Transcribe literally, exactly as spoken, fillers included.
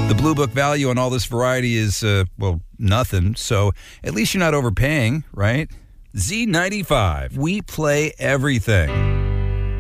The Blue Book value on all this variety is, uh, well, nothing. So at least you're not overpaying, right? Z ninety-five. We play everything.